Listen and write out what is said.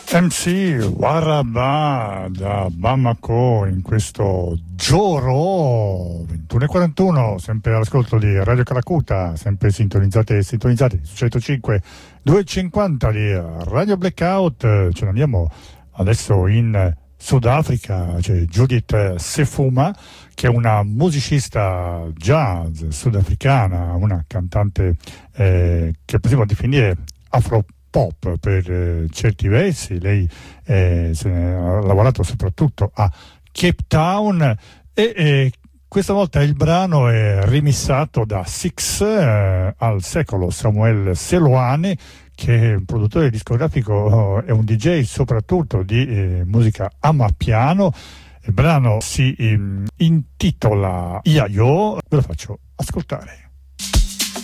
MC Waraba da Bamako in questo Gioro 21:41, sempre all'ascolto di Radio Calacuta, sempre sintonizzate su 105 250 di Radio Blackout. Ce ne andiamo adesso in Sudafrica. C'è Judith Sefuma, che è una musicista jazz sudafricana, una cantante che possiamo definire afro-pop per certi versi. Lei ha lavorato soprattutto a Cape Town e questa volta il brano è rimissato da Six al secolo, Samuel Seloane, che è un produttore discografico e un DJ soprattutto di musica amapiano. Il brano si intitola Iaio, ve lo faccio ascoltare.